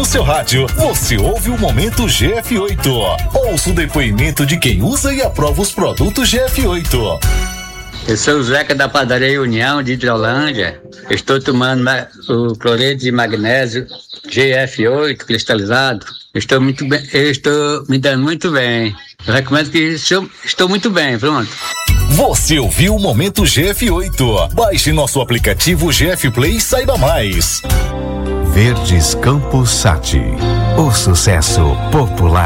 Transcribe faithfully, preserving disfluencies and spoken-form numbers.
seu rádio, você ouve o Momento G F oito. Ouça o depoimento de quem usa e aprova os produtos G F oito. Eu sou o Zeca da Padaria União de Hidrolândia. Estou tomando o cloreto de magnésio G F oito cristalizado. Estou muito bem, eu estou me dando muito bem. Eu recomendo que estou, estou muito bem, pronto. Você ouviu o Momento G F oito. Baixe nosso aplicativo G F Play e saiba mais. Verdes Campos Sati, o sucesso popular.